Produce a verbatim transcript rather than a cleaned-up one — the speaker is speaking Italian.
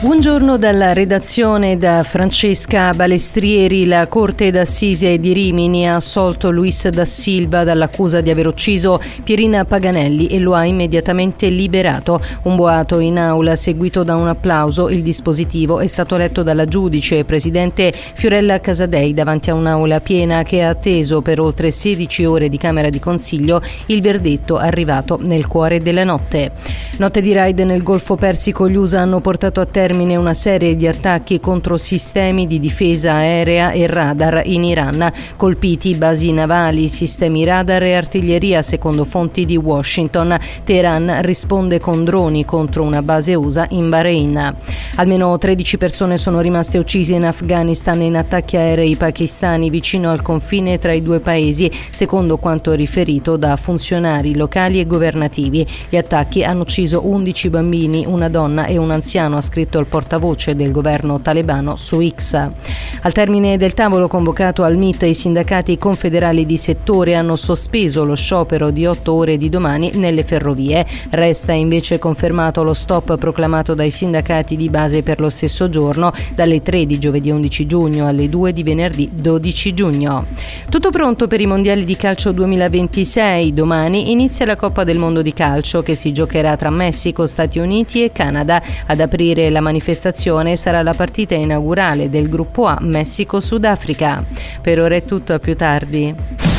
Buongiorno dalla redazione da Francesca Balestrieri. La Corte d'Assise di Rimini ha assolto Luis da Silva dall'accusa di aver ucciso Pierina Paganelli e lo ha immediatamente liberato. Un boato in aula seguito da un applauso. Il dispositivo è stato letto dalla giudice presidente Fiorella Casadei davanti a un'aula piena che ha atteso per oltre sedici ore di Camera di Consiglio il verdetto arrivato nel cuore della notte. Notte di raid nel Golfo Persico. Gli U S A hanno portato a termine una serie di attacchi contro sistemi di difesa aerea e radar in Iran, colpiti basi navali, sistemi radar e artiglieria secondo fonti di Washington. Teheran risponde con droni contro una base U S A in Bahrain. Almeno tredici persone sono rimaste uccise in Afghanistan in attacchi aerei pakistani vicino al confine tra i due paesi, secondo quanto riferito da funzionari locali e governativi. Gli attacchi hanno ucciso undici bambini, una donna e un anziano, ha scritto il portavoce del governo talebano su X. Al termine del tavolo convocato al M I T, i sindacati confederali di settore hanno sospeso lo sciopero di otto ore di domani nelle ferrovie. Resta invece confermato lo stop proclamato dai sindacati di base per lo stesso giorno, dalle tre di giovedì undici giugno alle due di venerdì dodici giugno. Tutto pronto per i mondiali di calcio duemilaventisei. Domani inizia la Coppa del Mondo di calcio che si giocherà tra Messico, Stati Uniti e Canada. Ad aprire la manifestazione sarà la partita inaugurale del gruppo A Messico-Sudafrica. Per ora è tutto, a più tardi.